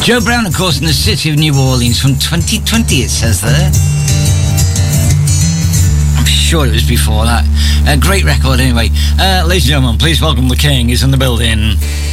Joe Brown, of course, in the city of New Orleans from 2020, it says there. I'm sure it was before that. A great record anyway. Ladies and gentlemen, please welcome the King. He's in the building.